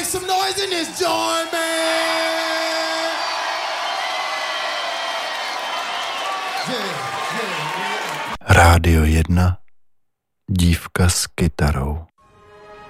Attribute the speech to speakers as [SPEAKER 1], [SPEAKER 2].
[SPEAKER 1] make some noise in this joint, man.
[SPEAKER 2] Rádio 1, dívka s kytarou.